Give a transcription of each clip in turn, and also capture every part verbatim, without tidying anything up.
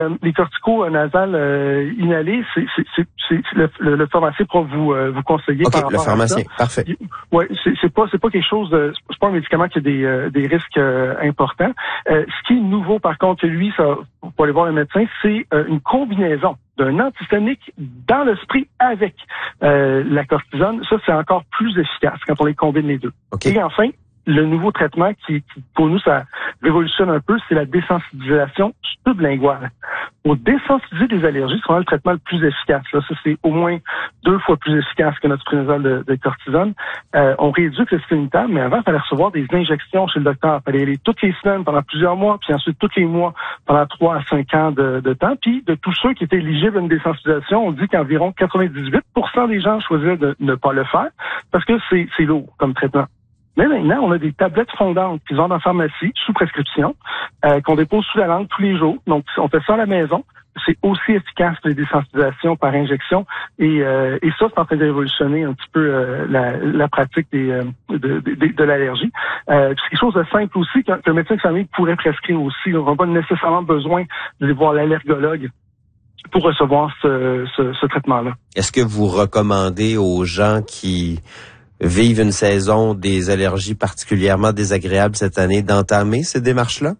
Les corticos nasales euh, inhalés, c'est, c'est, c'est, c'est le, le, le pharmacien pourra vous euh, vous conseiller. Okay, par rapport le pharmacien, à ça. Parfait. Ouais, c'est, c'est pas c'est pas quelque chose de, c'est pas un médicament qui a des euh, des risques euh, importants. Euh, ce qui est nouveau par contre, lui, ça pour aller voir le médecin, c'est euh, une combinaison d'un antihistaminique dans le spray avec euh, la cortisone. Ça, c'est encore plus efficace quand on les combine les deux. Okay. Et enfin, le nouveau traitement qui, qui, pour nous, ça révolutionne un peu, c'est la désensibilisation sublinguale. Pour désensibiliser des allergies, c'est vraiment le traitement le plus efficace. Là, ça, c'est au moins deux fois plus efficace que notre prinazole de, de cortisone. Euh, on réduit le système immunitaire, mais avant, il fallait recevoir des injections chez le docteur. Il fallait aller toutes les semaines pendant plusieurs mois, puis ensuite tous les mois pendant trois à cinq ans de, de temps. Puis, de tous ceux qui étaient éligibles à une désensibilisation, on dit qu'environ quatre-vingt-dix-huit pour cent des gens choisiraient de ne pas le faire parce que c'est, c'est lourd comme traitement. Mais maintenant, on a des tablettes fondantes qui vendent en pharmacie, sous prescription, euh, qu'on dépose sous la langue tous les jours. Donc, on fait ça à la maison. C'est aussi efficace que les désensibilisations par injection. Et, euh, et ça, c'est en train de révolutionner un petit peu euh, la, la pratique des, euh, de, de, de, de l'allergie. Euh, c'est quelque chose de simple aussi qu'un, qu'un médecin de famille pourrait prescrire aussi. On n'a pas nécessairement besoin d'aller voir l'allergologue pour recevoir ce, ce, ce traitement-là. Est-ce que vous recommandez aux gens qui vivent une saison des allergies particulièrement désagréables cette année d'entamer ces démarches-là?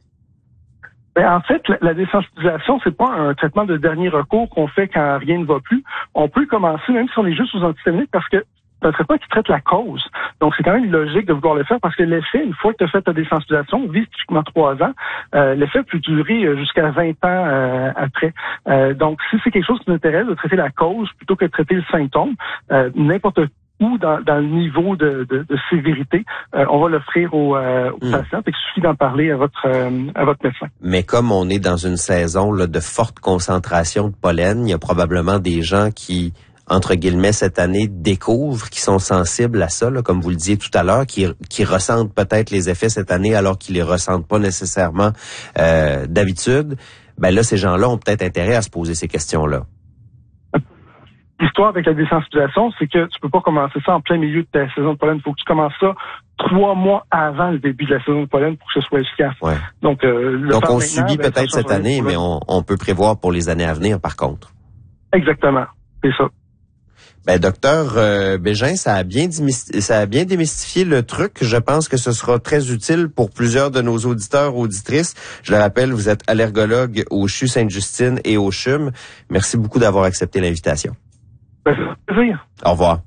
Ben, en fait, la, la désensibilisation, c'est pas un traitement de dernier recours qu'on fait quand rien ne va plus. On peut commencer, même si on est juste aux antihistaminiques, parce que c'est un traitement qui traite la cause. Donc, c'est quand même logique de vouloir le faire parce que l'effet, une fois que tu as fait ta désensibilisation, vise typiquement trois ans, euh, l'effet peut durer jusqu'à vingt ans euh, après. Euh, donc, si c'est quelque chose qui nous intéresse de traiter la cause plutôt que de traiter le symptôme, euh, n'importe ou dans, dans le niveau de, de, de sévérité, euh, on va l'offrir aux, euh, aux mmh. patients. Il suffit d'en parler à votre euh, à votre médecin. Mais comme on est dans une saison là, de forte concentration de pollen, il y a probablement des gens qui, entre guillemets, cette année, découvrent, qui sont sensibles à ça, là, comme vous le disiez tout à l'heure, qui, qui ressentent peut-être les effets cette année alors qu'ils les ressentent pas nécessairement euh, d'habitude. Ben là, ces gens-là ont peut-être intérêt à se poser ces questions-là. L'histoire avec la désensibilisation, c'est que tu peux pas commencer ça en plein milieu de ta saison de pollen. Il faut que tu commences ça trois mois avant le début de la saison de pollen pour que ce soit efficace. Ouais. Donc, euh, le Donc on ben, subit peut-être cette année, mais on, on peut prévoir pour les années à venir, par contre. Exactement, c'est ça. Ben, docteur euh, Bégin, ça a bien démystifié, ça a bien démystifié le truc. Je pense que ce sera très utile pour plusieurs de nos auditeurs, auditrices. Je le rappelle, vous êtes allergologue au C H U Sainte-Justine et au C H U M. Merci beaucoup d'avoir accepté l'invitation. Ben, ça fait plaisir. Au revoir.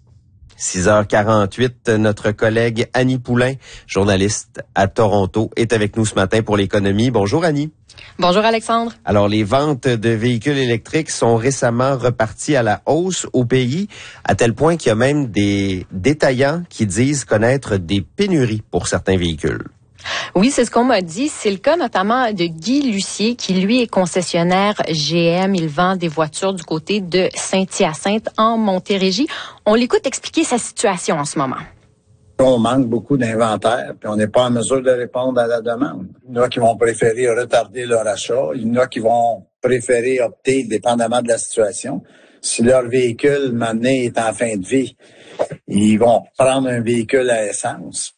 six heures quarante-huit, notre collègue Annie Poulain, journaliste à Toronto, est avec nous ce matin pour l'économie. Bonjour Annie. Bonjour Alexandre. Alors, les ventes de véhicules électriques sont récemment reparties à la hausse au pays, à tel point qu'il y a même des détaillants qui disent connaître des pénuries pour certains véhicules. Oui, c'est ce qu'on m'a dit. C'est le cas notamment de Guy Lucier, qui lui est concessionnaire G M. Il vend des voitures du côté de Saint-Hyacinthe en Montérégie. On l'écoute expliquer sa situation en ce moment. On manque beaucoup d'inventaire, puis on n'est pas en mesure de répondre à la demande. Il y en a qui vont préférer retarder leur achat. Il y en a qui vont préférer opter, dépendamment de la situation. Si leur véhicule, maintenant, est en fin de vie, ils vont prendre un véhicule à essence.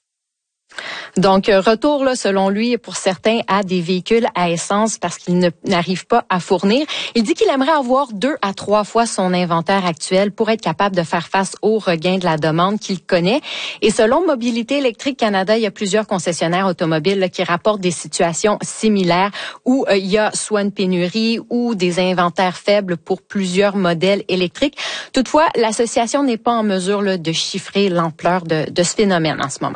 Donc, retour, là, selon lui, pour certains, à des véhicules à essence parce qu'ils ne, n'arrivent pas à fournir. Il dit qu'il aimerait avoir deux à trois fois son inventaire actuel pour être capable de faire face au regain de la demande qu'il connaît. Et selon Mobilité électrique Canada, il y a plusieurs concessionnaires automobiles là, qui rapportent des situations similaires où euh, il y a soit une pénurie ou des inventaires faibles pour plusieurs modèles électriques. Toutefois, l'association n'est pas en mesure là, de chiffrer l'ampleur de, de ce phénomène en ce moment.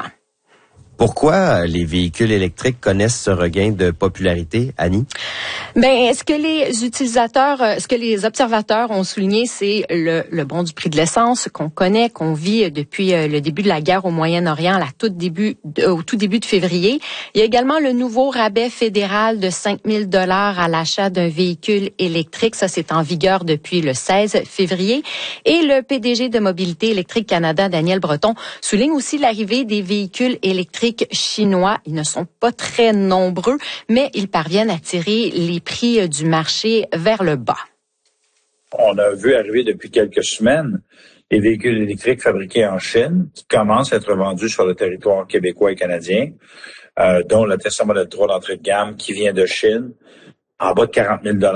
Pourquoi les véhicules électriques connaissent ce regain de popularité, Annie? Ben, ce que les utilisateurs, ce que les observateurs ont souligné, c'est le, le bond du prix de l'essence qu'on connaît, qu'on vit depuis le début de la guerre au Moyen-Orient, à la tout début, au tout début de février. Il y a également le nouveau rabais fédéral de cinq mille dollars à l'achat d'un véhicule électrique. Ça, c'est en vigueur depuis le seize février. Et le P D G de Mobilité électrique Canada, Daniel Breton, souligne aussi l'arrivée des véhicules électriques chinois. Ils ne sont pas très nombreux, mais ils parviennent à tirer les prix du marché vers le bas. On a vu arriver depuis quelques semaines les véhicules électriques fabriqués en Chine qui commencent à être vendus sur le territoire québécois et canadien, euh, dont le Tesla Model trois d'entrée de gamme qui vient de Chine. en bas de quarante mille